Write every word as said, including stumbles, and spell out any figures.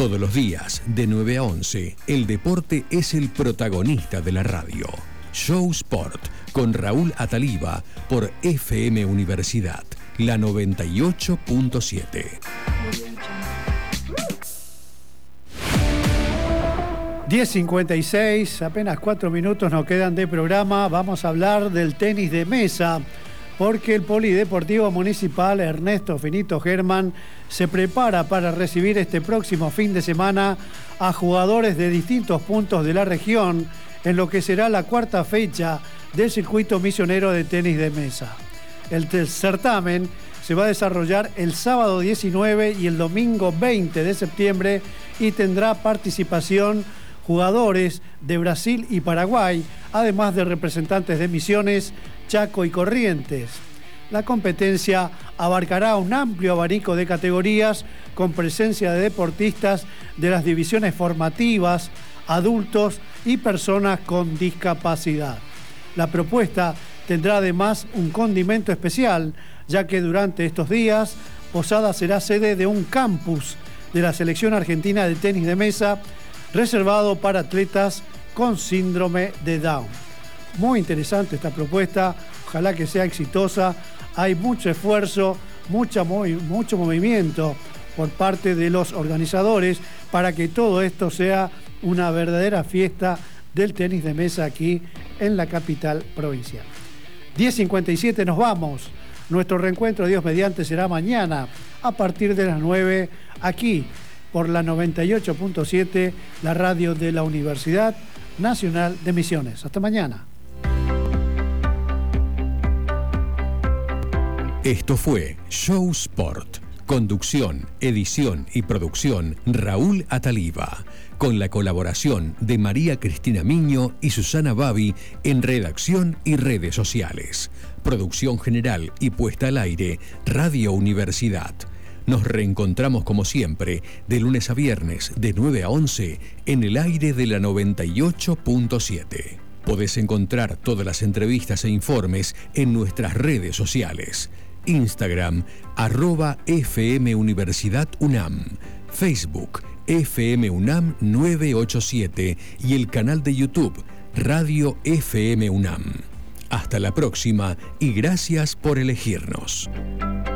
Todos los días, de nueve a once, el deporte es el protagonista de la radio. Show Sport, con Raúl Ataliba, por F M Universidad, la noventa y ocho punto siete. diez cincuenta y seis, apenas cuatro minutos nos quedan de programa. Vamos a hablar del tenis de mesa, porque el Polideportivo Municipal Ernesto Finito Germán se prepara para recibir este próximo fin de semana a jugadores de distintos puntos de la región en lo que será la cuarta fecha del circuito misionero de tenis de mesa. El certamen se va a desarrollar el sábado diecinueve y el domingo veinte de septiembre y tendrá participación jugadores de Brasil y Paraguay, además de representantes de Misiones, Chaco y Corrientes. La competencia abarcará un amplio abanico de categorías con presencia de deportistas de las divisiones formativas, adultos y personas con discapacidad. La propuesta tendrá además un condimento especial, ya que durante estos días Posada será sede de un campus de la selección argentina de tenis de mesa reservado para atletas con síndrome de Down. Muy interesante esta propuesta, ojalá que sea exitosa. Hay mucho esfuerzo, mucha, muy, mucho movimiento por parte de los organizadores para que todo esto sea una verdadera fiesta del tenis de mesa aquí en la capital provincial. diez cincuenta y siete, nos vamos. Nuestro reencuentro, Dios mediante, será mañana a partir de las nueve aquí por la noventa y ocho punto siete, la radio de la Universidad Nacional de Misiones. Hasta mañana. Esto fue Show Sport. Conducción, edición y producción, Raúl Ataliba. Con la colaboración de María Cristina Miño y Susana Babi en redacción y redes sociales. Producción general y puesta al aire, Radio Universidad. Nos reencontramos como siempre, de lunes a viernes, de nueve a once, en el aire de la noventa y ocho punto siete. Podés encontrar todas las entrevistas e informes en nuestras redes sociales. Instagram, arroba F M Universidad UNAM, Facebook, F M UNAM nueve ocho siete y el canal de YouTube, Radio F M UNAM. Hasta la próxima y gracias por elegirnos.